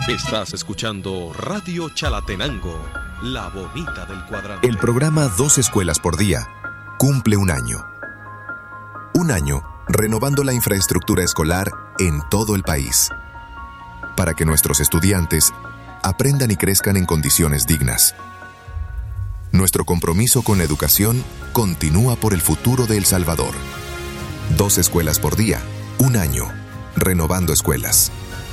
Estás escuchando Radio Chalatenango, la bonita del cuadrante. El programa 2 escuelas por día cumple un año. Un año renovando la infraestructura escolar en todo el país, para que nuestros estudiantes aprendan y crezcan en condiciones dignas. Nuestro compromiso con la educación continúa por el futuro de El Salvador. 2 escuelas por día, un año, renovando escuelas.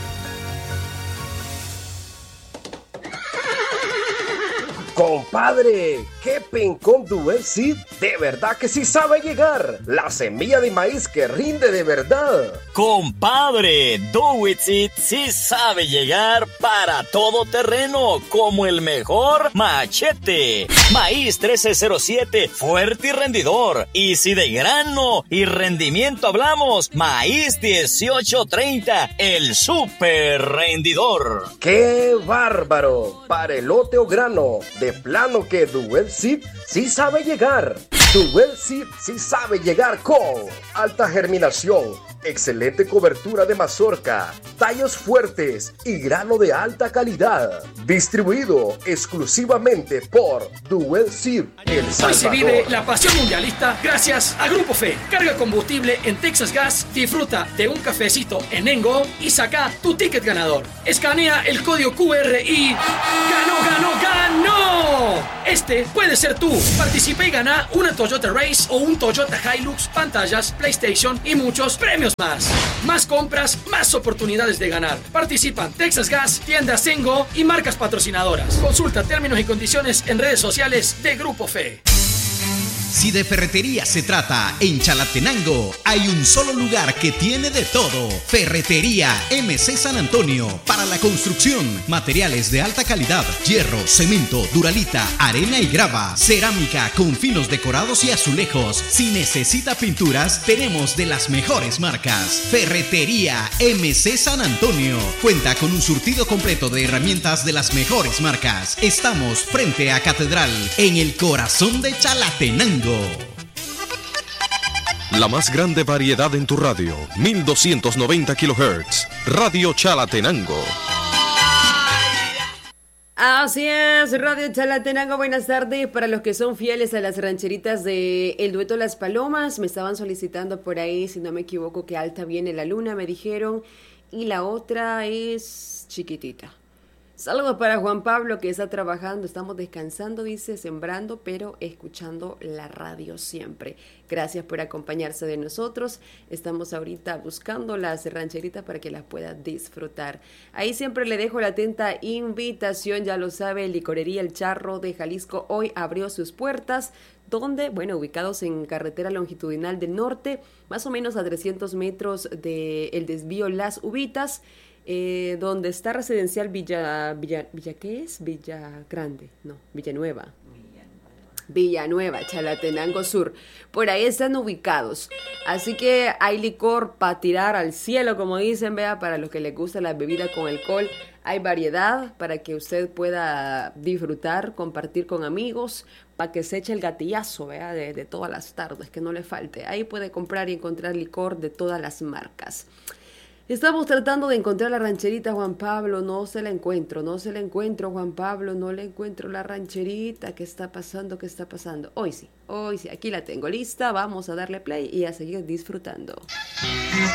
Compadre, qué pencón Duel Seed, de verdad que sí sabe llegar. La semilla de maíz que rinde de verdad. Compadre, Do It Seed sí sabe llegar para todo terreno, como el mejor machete. Maíz 1307, fuerte y rendidor. Y si de grano y rendimiento hablamos, maíz 1830, el super rendidor. ¡Qué bárbaro! Para elote o grano, de plano que Duel Seed sí sabe llegar. Duel Seed sí sabe llegar con alta germinación, excelente cobertura de mazorca, tallos fuertes y grano de alta calidad. Distribuido exclusivamente por Duel Seed El Salvador. Hoy se vive la pasión mundialista gracias a Grupo Fe. Carga combustible en Texas Gas, disfruta de un cafecito en Engo y saca tu ticket ganador. Escanea el código QR y ¡ganó, ganó, ganó! Este puede ser tú. Participa y gana una Toyota Race o un Toyota Hilux, pantallas, PlayStation y muchos premios más. Más compras, más oportunidades de ganar. Participan Texas Gas, tiendas Engo y marcas patrocinadoras. Consulta términos y condiciones en redes sociales de Grupo Fe. Si de ferretería se trata, en Chalatenango hay un solo lugar que tiene de todo. Ferretería MC San Antonio. Para la construcción, materiales de alta calidad, hierro, cemento, duralita, arena y grava, cerámica con finos decorados y azulejos. Si necesita pinturas, tenemos de las mejores marcas. Ferretería MC San Antonio. Cuenta con un surtido completo de herramientas de las mejores marcas. Estamos frente a Catedral, en el corazón de Chalatenango. La más grande variedad en tu radio, 1290 kHz, Radio Chalatenango. Así es, Radio Chalatenango, buenas tardes. Para los que son fieles a las rancheritas de El Dueto Las Palomas, me estaban solicitando por ahí, si no me equivoco, que alta viene la luna, me dijeron, y la otra es chiquitita. Saludos para Juan Pablo, que está trabajando, estamos descansando, dice, sembrando, pero escuchando la radio siempre. Gracias por acompañarse de nosotros. Estamos ahorita buscando las rancheritas para que las pueda disfrutar. Ahí siempre le dejo la atenta invitación, ya lo sabe, Licorería El Charro de Jalisco hoy abrió sus puertas. Donde, bueno, ubicados en carretera longitudinal del norte, más o menos a 300 metros del desvío Las Ubitas, donde está residencial Villa, ¿qué es? Villa Grande, no, Villanueva. Villanueva, Chalatenango Sur. Por ahí están ubicados. Así que hay licor para tirar al cielo, como dicen, vea, para los que les gusta la bebida con alcohol. Hay variedad para que usted pueda disfrutar, compartir con amigos, para que se eche el gatillazo, vea, de todas las tardes, que no le falte. Ahí puede comprar y encontrar licor de todas las marcas. Estamos tratando de encontrar la rancherita, Juan Pablo, no se la encuentro, Juan Pablo, no le encuentro la rancherita. ¿Qué está pasando? Hoy sí, aquí la tengo lista, vamos a darle play y a seguir disfrutando.